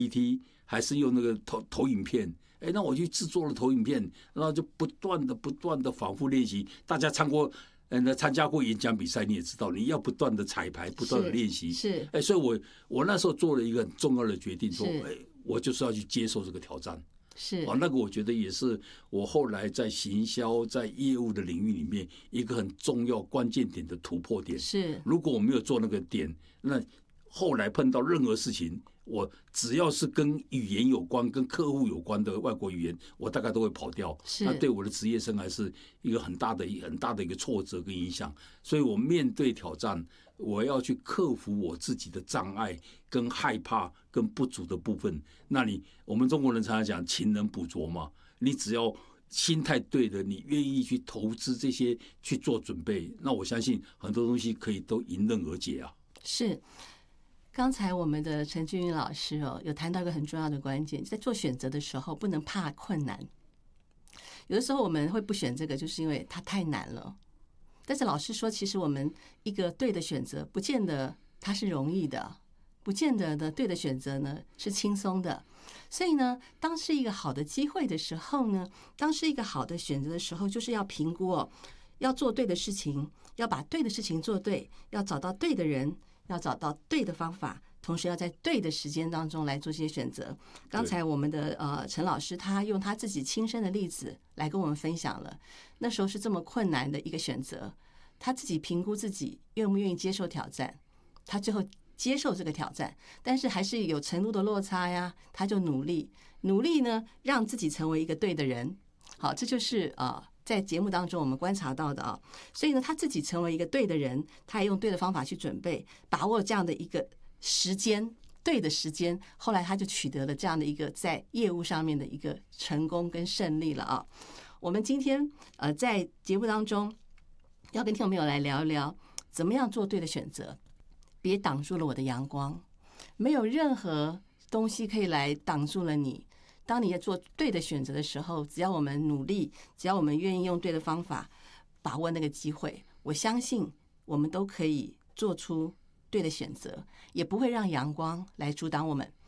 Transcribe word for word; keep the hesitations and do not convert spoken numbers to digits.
P P T 还是用那个投投影片？哎，那我去制作了投影片，然后就不断的、不断的反复练习。大家参过。那参加过演讲比赛，你也知道，你要不断的彩排，不断的练习。 是， 哎，所以我我那时候做了一个很重要的决定，说，哎，我就是要去接受这个挑战。 是啊，那个我觉得也是我后来在行销、在业务的领域里面一个很重要关键点的突破点。 是， 如果我没有做那个点，那后来碰到任何事情，我只要是跟语言有关、跟客户有关的外国语言，我大概都会跑掉。那对我的职业生涯是一个很大的、很大的一个挫折跟影响。所以我面对挑战，我要去克服我自己的障碍、跟害怕、跟不足的部分。那你我们中国人常常讲勤能补拙嘛，你只要心态对的，你愿意去投资这些去做准备，那我相信很多东西可以都迎刃而解啊。 是。刚才我们的陈俊宇老师哦，有谈到一个很重要的关键，在做选择的时候不能怕困难。有的时候我们会不选这个，就是因为它太难了。但是老师说，其实我们一个对的选择，不见得它是容易的，不见得呢对的选择呢是轻松的。所以呢，当是一个好的机会的时候呢，当是一个好的选择的时候，就是要评估哦，要做对的事情，要把对的事情做对，要找到对的人。要找到对的方法，同时要在对的时间当中来做这些选择。刚才我们的呃陈老师他用他自己亲身的例子来跟我们分享了，那时候是这么困难的一个选择，他自己评估自己愿不愿意接受挑战，他最后接受这个挑战，但是还是有程度的落差呀，他就努力努力呢，让自己成为一个对的人。好，这就是啊。在节目当中我们观察到的啊，所以呢他自己成为一个对的人，他也用对的方法去准备，把握这样的一个时间，对的时间，后来他就取得了这样的一个在业务上面的一个成功跟胜利了啊。我们今天呃在节目当中要跟听众朋友来聊一聊怎么样做对的选择，别挡住了我的阳光，没有任何东西可以来挡住了你。当你在做对的选择的时候，只要我们努力，只要我们愿意用对的方法把握那个机会，我相信我们都可以做出对的选择，也不会让阳光来阻挡我们。